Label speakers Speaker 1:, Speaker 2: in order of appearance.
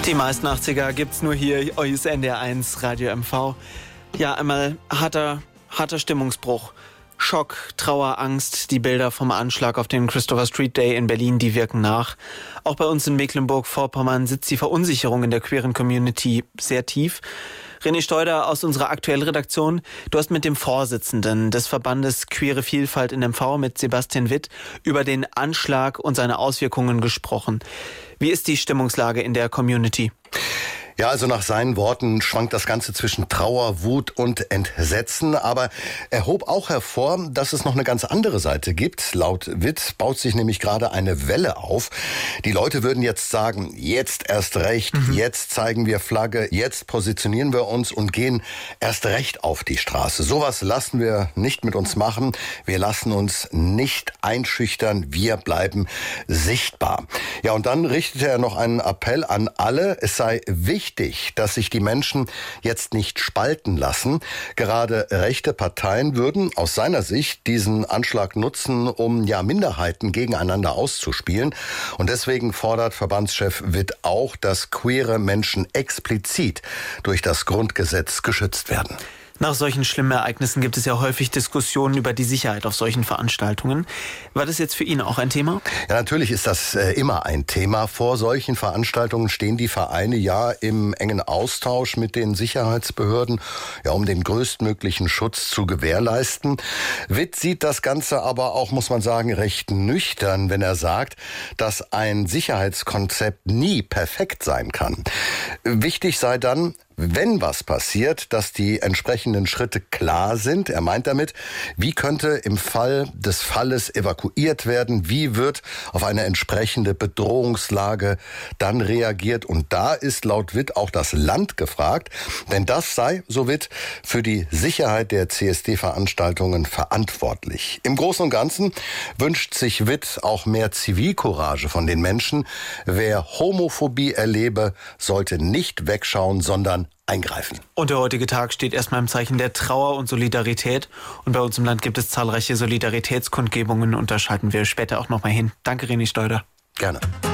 Speaker 1: Die meisten 80er gibt's nur hier, euer NDR1 Radio MV. Ja, einmal harter Stimmungsbruch. Schock, Trauer, Angst, die Bilder vom Anschlag auf den Christopher Street Day in Berlin, die wirken nach. Auch bei uns in Mecklenburg-Vorpommern sitzt die Verunsicherung in der queeren Community sehr tief. René Steuder aus unserer aktuellen Redaktion, du hast mit dem Vorsitzenden des Verbandes Queere Vielfalt in MV, mit Sebastian Witt, über den Anschlag und seine Auswirkungen gesprochen. Wie ist die Stimmungslage in der Community?
Speaker 2: Ja, also nach seinen Worten schwankt das Ganze zwischen Trauer, Wut und Entsetzen. Aber er hob auch hervor, dass es noch eine ganz andere Seite gibt. Laut Witt baut sich nämlich gerade eine Welle auf. Die Leute würden jetzt sagen, jetzt erst recht, jetzt zeigen wir Flagge, jetzt positionieren wir uns und gehen erst recht auf die Straße. Sowas lassen wir nicht mit uns machen. Wir lassen uns nicht einschüchtern. Wir bleiben sichtbar. Ja, und dann richtete er noch einen Appell an alle. Es sei wichtig, dass sich die Menschen jetzt nicht spalten lassen. Gerade rechte Parteien würden aus seiner Sicht diesen Anschlag nutzen, um Minderheiten gegeneinander auszuspielen. Und deswegen fordert Verbandschef Witt auch, dass queere Menschen explizit durch das Grundgesetz geschützt werden.
Speaker 1: Nach solchen schlimmen Ereignissen gibt es ja häufig Diskussionen über die Sicherheit auf solchen Veranstaltungen. War das jetzt für ihn auch ein Thema?
Speaker 2: Ja, natürlich ist das immer ein Thema. Vor solchen Veranstaltungen stehen die Vereine ja im engen Austausch mit den Sicherheitsbehörden, um den größtmöglichen Schutz zu gewährleisten. Witt sieht das Ganze aber auch, muss man sagen, recht nüchtern, wenn er sagt, dass ein Sicherheitskonzept nie perfekt sein kann. Wichtig sei dann, wenn was passiert, dass die entsprechenden Schritte klar sind. Er meint damit, wie könnte im Fall des Falles evakuiert werden? Wie wird auf eine entsprechende Bedrohungslage dann reagiert? Und da ist laut Witt auch das Land gefragt. Denn das sei, so Witt, für die Sicherheit der CSD-Veranstaltungen verantwortlich. Im Großen und Ganzen wünscht sich Witt auch mehr Zivilcourage von den Menschen. Wer Homophobie erlebe, sollte nicht wegschauen, sondern eingreifen.
Speaker 1: Und der heutige Tag steht erstmal im Zeichen der Trauer und Solidarität. Und bei uns im Land gibt es zahlreiche Solidaritätskundgebungen und da schalten wir später auch nochmal hin. Danke, René Steuder.
Speaker 2: Gerne.